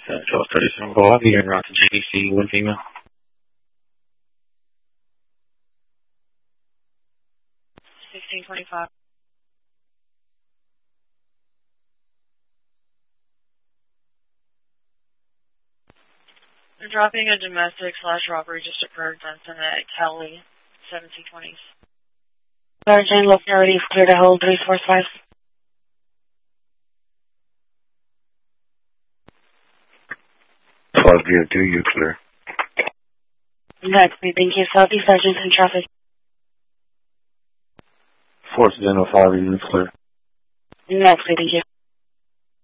1237 Bob, you're en route to JDC, one female. 1625. They're dropping a domestic / robbery just occurred, Benson at Kelly, 1720s. Sergeant, look already is clear to hold 345. Do you clear? Next, thank you. Southeast Sergeant in traffic. Forces in 05, are you clear? Next, thank you.